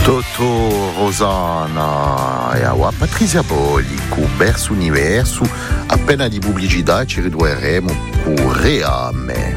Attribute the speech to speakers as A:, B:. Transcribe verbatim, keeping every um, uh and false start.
A: Totò, Rosana e a Patrizia Bolli con Verso Universo, appena di pubblicità ci ritroveremo con Reame.